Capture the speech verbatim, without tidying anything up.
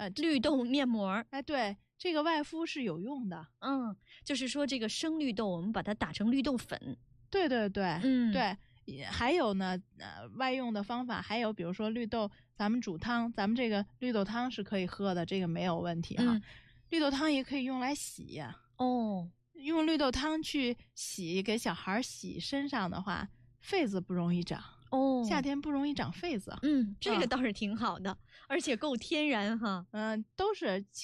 呃绿豆面膜。 哎，对，这个外敷是有用的。 嗯，就是说这个生绿豆我们把它打成绿豆粉。 对对对， 嗯， 对。还有呢，呃，外用的方法还有，比如说绿豆，咱们煮汤，咱们这个绿豆汤是可以喝的，这个没有问题哈。 嗯、 绿豆汤也可以用来洗呀。 哦， 用绿豆汤去洗，给小孩洗身上的话，痱子不容易长。 哦， 夏天不容易长痱子。 嗯，这个倒是挺好的，嗯、而且够天然哈。 嗯、呃，都是。